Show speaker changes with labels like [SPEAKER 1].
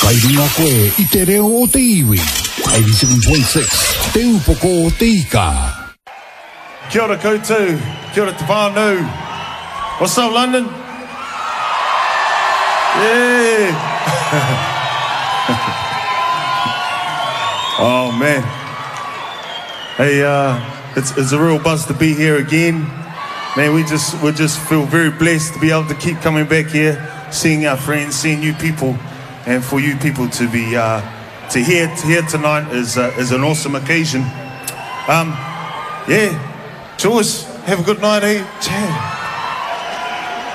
[SPEAKER 1] Kairunga koe I te reo o te iwi. 87.6 Te upoko o te ika.
[SPEAKER 2] Kia ora koutou, kia ora te whānau. What's up, London? Yeah. Oh man. Hey, it's a real buzz to be here again. Man, we just feel very blessed to be able to keep coming back here, seeing our friends, seeing you people, and for you people to be to hear tonight is an awesome occasion. Yeah, George, have a good night, eh? Ciao.